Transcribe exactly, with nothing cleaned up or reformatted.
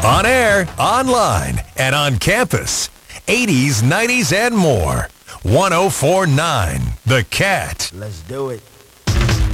On air, online, and on campus. eighties, nineties, and more. one oh four point nine The Cat. Let's do it.